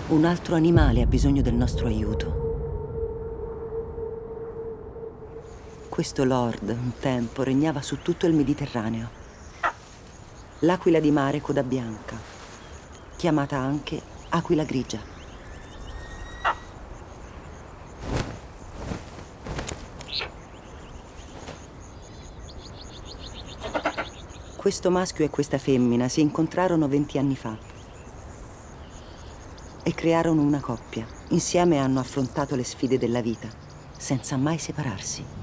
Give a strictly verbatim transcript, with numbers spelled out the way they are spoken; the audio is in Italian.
Un altro animale ha bisogno del nostro aiuto. Questo lord, un tempo, regnava su tutto il Mediterraneo. L'aquila di mare coda bianca, chiamata anche aquila grigia. Questo maschio e questa femmina si incontrarono venti anni fa e crearono una coppia. Insieme hanno affrontato le sfide della vita, senza mai separarsi.